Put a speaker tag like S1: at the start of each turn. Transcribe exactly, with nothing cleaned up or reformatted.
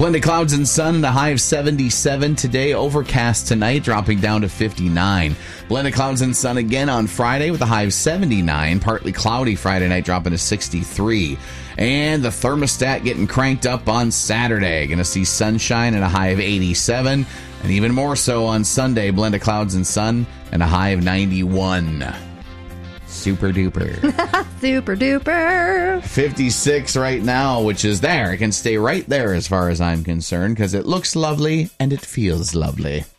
S1: Blend of clouds and sun and a high of seventy-seven today. Overcast tonight, dropping down to fifty-nine. Blend of clouds and sun again on Friday with a high of seventy-nine. Partly cloudy Friday night, dropping to sixty-three. And the thermostat getting cranked up on Saturday. Going to see sunshine and a high of eighty-seven. And even more so on Sunday, blend of clouds and sun and a high of ninety-one. Super duper.
S2: Super duper.
S1: fifty-six right now, which is there. It can stay right there as far as I'm concerned because it looks lovely and it feels lovely.